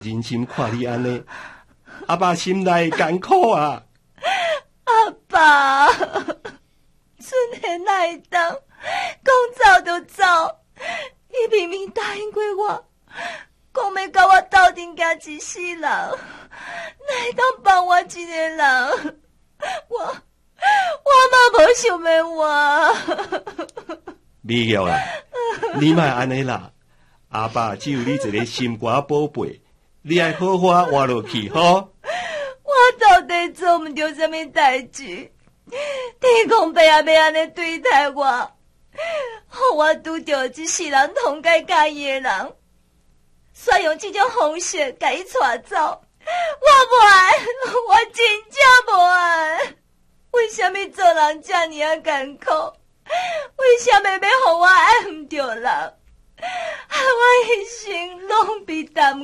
人心看你安尼，阿爸心内艰苦啊！ 阿爸，春天那一当，讲走就走，你明明答应过我，讲要甲我斗阵行一世人，哪会当放我一个人？我嘛无想要我。 美玉啦，你莫安尼啦，阿爸只有你一个心肝宝贝，你爱好好活落去，吼。 我到底做唔到什么代志？天公伯也要安尼对待我，互我拄着一世人同该介意的人，煞用这种方式甲伊带走，我无爱，我真正无爱。为什么做人这么啊艰苦？为什么要互我爱唔着人？害我一生拢被耽误。